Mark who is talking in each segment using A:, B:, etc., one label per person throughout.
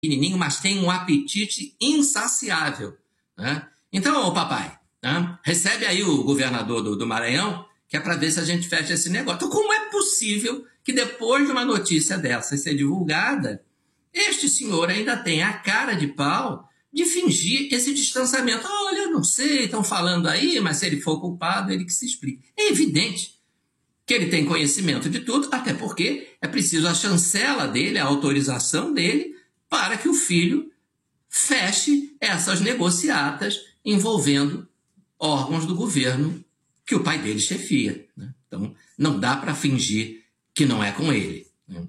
A: pequenininho, mas tem um apetite insaciável, né? Então, ô papai, né, recebe aí o governador do Maranhão, que é para ver se a gente fecha esse negócio. Então, como é possível que depois de uma notícia dessa ser divulgada, este senhor ainda tem a cara de pau de fingir esse distanciamento? Olha, eu não sei, estão falando aí, mas se ele for culpado, ele que se explique. É evidente que ele tem conhecimento de tudo, até porque é preciso a chancela dele, a autorização dele, para que o filho feche essas negociatas envolvendo órgãos do governo que o pai dele chefia, né? Então, não dá para fingir que não é com ele, né?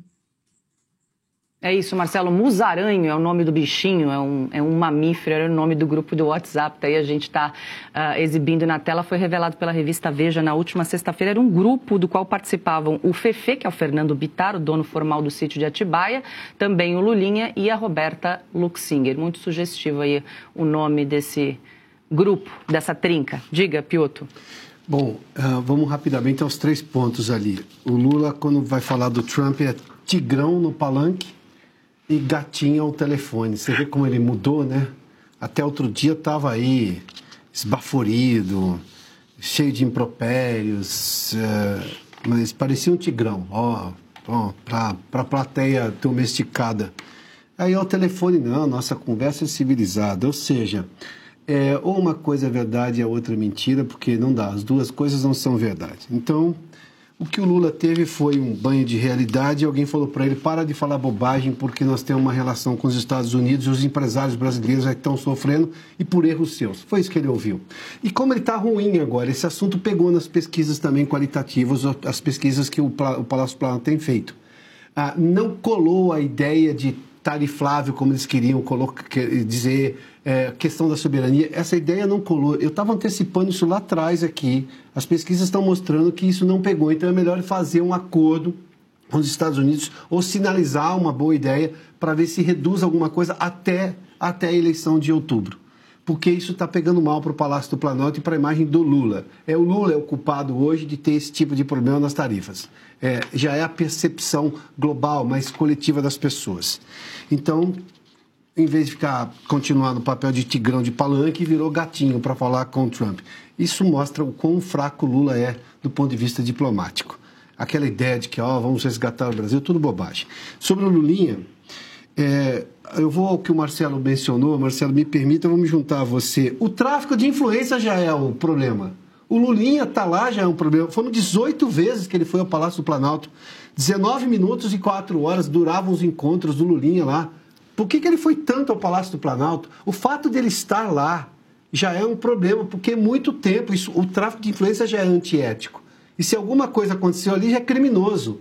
B: É isso, Marcelo. Musaranho é o nome do bichinho, é um mamífero, era o nome do grupo do WhatsApp. Daí a gente está exibindo na tela. Foi revelado pela revista Veja na última sexta-feira. Era um grupo do qual participavam o Fefe, que é o Fernando Bittar, o dono formal do sítio de Atibaia, também o Lulinha e a Roberta Luxinger. Muito sugestivo aí o nome desse grupo, dessa trinca. Diga, Piotr.
C: Bom, vamos rapidamente aos 3 pontos ali. O Lula, quando vai falar do Trump, é tigrão no palanque e gatinho ao telefone. Você vê como ele mudou, né? Até outro dia estava aí esbaforido, cheio de impropérios, mas parecia um tigrão, para a plateia domesticada. Aí ao telefone, não, nossa conversa é civilizada, ou seja, ou uma coisa é verdade e a outra é mentira, porque não dá, as duas coisas não são verdade. Então, o que o Lula teve foi um banho de realidade e alguém falou para ele, para de falar bobagem porque nós temos uma relação com os Estados Unidos e os empresários brasileiros já estão sofrendo e por erros seus. Foi isso que ele ouviu. E como ele está ruim agora, esse assunto pegou nas pesquisas também qualitativas, as pesquisas que o Palácio Planalto tem feito. Não colou a ideia de tarifável, como eles queriam dizer, questão da soberania. Essa ideia não colou. Eu estava antecipando isso lá atrás aqui. As pesquisas estão mostrando que isso não pegou. Então é melhor fazer um acordo com os Estados Unidos ou sinalizar uma boa ideia para ver se reduz alguma coisa até a eleição de outubro. Porque isso está pegando mal para o Palácio do Planalto e para a imagem do Lula. O Lula é o culpado hoje de ter esse tipo de problema nas tarifas. Já é a percepção global, mais coletiva das pessoas. Então, em vez de continuar no papel de tigrão de palanque, virou gatinho para falar com o Trump. Isso mostra o quão fraco o Lula é do ponto de vista diplomático. Aquela ideia de que vamos resgatar o Brasil, tudo bobagem. Sobre o Lulinha, eu vou ao que o Marcelo mencionou. Marcelo, me permita, eu vou me juntar a você. O tráfico de influência já é o problema. O Lulinha está lá, já é um problema. Foram 18 vezes que ele foi ao Palácio do Planalto. 19 minutos e 4 horas duravam os encontros do Lulinha lá. Por que ele foi tanto ao Palácio do Planalto? O fato dele estar lá já é um problema, porque é muito tempo. O tráfico de influência já é antiético. E se alguma coisa aconteceu ali, já é criminoso.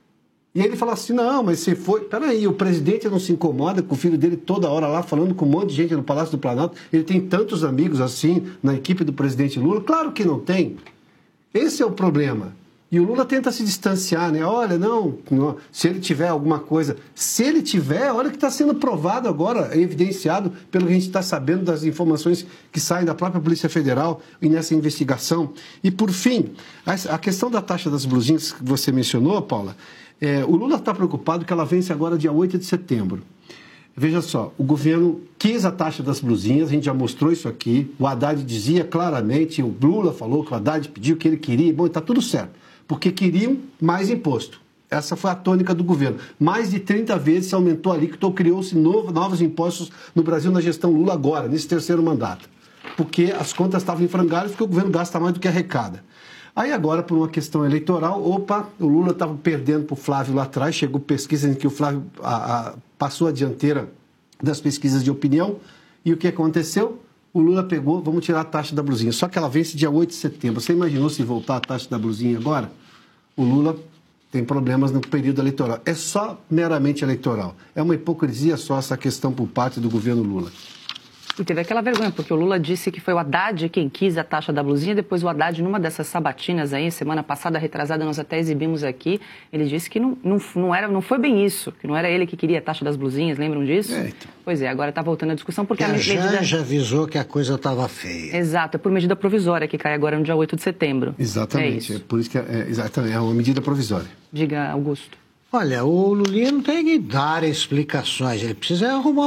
C: E ele fala assim, não, mas você foi... Peraí, o presidente não se incomoda com o filho dele toda hora lá, falando com um monte de gente no Palácio do Planalto. Ele tem tantos amigos assim na equipe do presidente Lula. Claro que não tem. Esse é o problema. E o Lula tenta se distanciar, né? Olha, não, se ele tiver alguma coisa... Se ele tiver, olha que está sendo provado agora, evidenciado pelo que a gente está sabendo das informações que saem da própria Polícia Federal e nessa investigação. E, por fim, a questão da taxa das blusinhas que você mencionou, Paula... o Lula está preocupado que ela vence agora dia 8 de setembro. Veja só, o governo quis a taxa das blusinhas, a gente já mostrou isso aqui, o Haddad dizia claramente, o Lula falou que o Haddad pediu o que ele queria, bom, está tudo certo, porque queriam mais imposto. Essa foi a tônica do governo. Mais de 30 vezes se aumentou a alíquota, criou-se novos impostos no Brasil na gestão Lula agora, nesse terceiro mandato, porque as contas estavam em frangalhos, porque o governo gasta mais do que arrecada. Aí agora, por uma questão eleitoral, o Lula estava perdendo para o Flávio lá atrás, chegou pesquisa em que o Flávio passou a dianteira das pesquisas de opinião, e o que aconteceu? O Lula pegou, vamos tirar a taxa da blusinha, só que ela vence dia 8 de setembro. Você imaginou se voltar a taxa da blusinha agora? O Lula tem problemas no período eleitoral. É só meramente eleitoral. É uma hipocrisia só essa questão por parte do governo Lula.
B: E teve aquela vergonha, porque o Lula disse que foi o Haddad quem quis a taxa da blusinha, depois o Haddad, numa dessas sabatinas aí, semana passada, retrasada, nós até exibimos aqui, ele disse que não foi bem isso, que não era ele que queria a taxa das blusinhas, lembram disso?
D: Então.
B: Pois é, agora está voltando a discussão, porque a
D: medida... já avisou que a coisa estava feia.
B: Exato, é por medida provisória que cai agora no dia 8 de setembro.
C: Exatamente, é por isso que exatamente, é uma medida provisória.
B: Diga, Augusto.
D: Olha, o Lulinha não tem que dar explicações, ele precisa arrumar